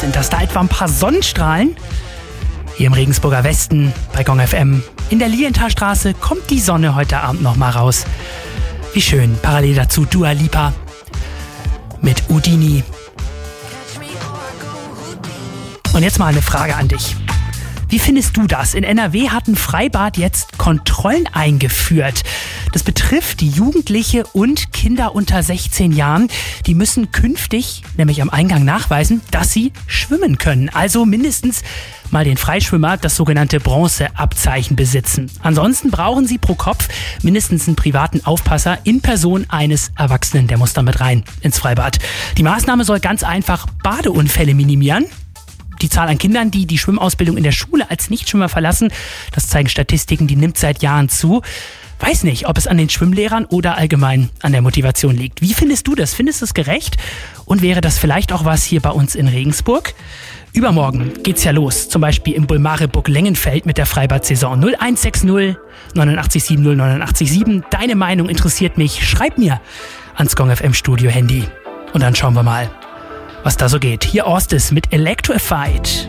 Sind das da etwa ein paar Sonnenstrahlen? Hier im Regensburger Westen bei Gong FM in der Lilienthalstraße kommt die Sonne heute Abend noch mal raus. Wie schön. Parallel dazu Dua Lipa mit Houdini. Und jetzt mal eine Frage an dich. Wie findest du das? In NRW hat ein Freibad jetzt Kontrollen eingeführt. Das betrifft die Jugendliche und Kinder unter 16 Jahren. Die müssen künftig nämlich am Eingang nachweisen, dass sie schwimmen können. Also mindestens mal den Freischwimmer, das sogenannte Bronzeabzeichen besitzen. Ansonsten brauchen sie pro Kopf mindestens einen privaten Aufpasser in Person eines Erwachsenen. Der muss damit rein ins Freibad. Die Maßnahme soll ganz einfach Badeunfälle minimieren. Die Zahl an Kindern, die die Schwimmausbildung in der Schule als Nichtschwimmer verlassen, das zeigen Statistiken, die nimmt seit Jahren zu. Weiß nicht, ob es an den Schwimmlehrern oder allgemein an der Motivation liegt. Wie findest du das? Findest du es gerecht? Und wäre das vielleicht auch was hier bei uns in Regensburg? Übermorgen geht's ja los, zum Beispiel im Bulmareburg Lengenfeld mit der Freibad-Saison 0160 89 70 89 7. Deine Meinung interessiert mich. Schreib mir ans Gong FM Studio Handy. Und dann schauen wir mal, was da so geht. Hier Orstes mit Electrified.